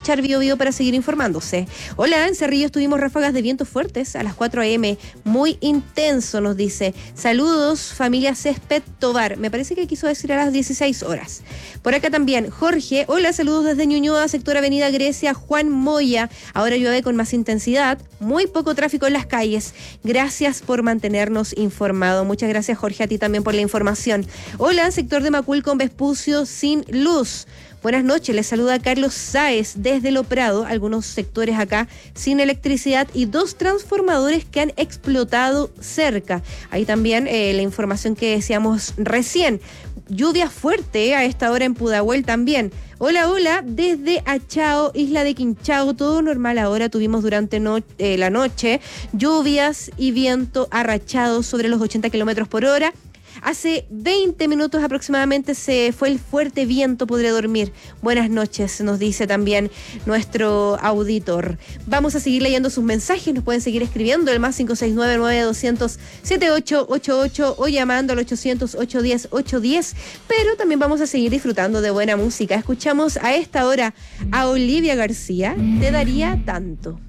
escuchar Bio Bio para seguir informándose. Hola, en Cerrillos tuvimos ráfagas de vientos fuertes a las 4 a.m. Muy intenso, nos dice. Saludos, familia Césped Tobar. Me parece que quiso decir a las 16 horas. Por acá también, Jorge. Hola, saludos desde Ñuñoa, sector Avenida Grecia, Juan Moya. Ahora llueve con más intensidad. Muy poco tráfico en las calles. Gracias por mantenernos informados. Muchas gracias, Jorge, a ti también por la información. Hola, sector de Macul con Vespucio sin luz. Buenas noches, les saluda Carlos Sáez desde Lo Prado, algunos sectores acá sin electricidad y 2 transformadores que han explotado cerca. Ahí también la información que decíamos recién. Lluvia fuerte a esta hora en Pudahuel también. Hola, hola, desde Achao, Isla de Quinchao, todo normal ahora. Tuvimos durante la noche lluvias y viento arrachado sobre los 80 kilómetros por hora. Hace 20 minutos aproximadamente se fue el fuerte viento, podré dormir. Buenas noches, nos dice también nuestro auditor. Vamos a seguir leyendo sus mensajes, nos pueden seguir escribiendo el más 569-9200-7888 o llamando al 800-810-810, pero también vamos a seguir disfrutando de buena música. Escuchamos a esta hora a Olivia García, Te daría tanto.